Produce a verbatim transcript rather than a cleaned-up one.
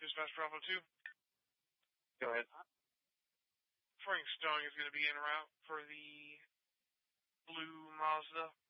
Dispatch Bravo two. Go ahead. Frank Stone is going to be en route for the blue Mazda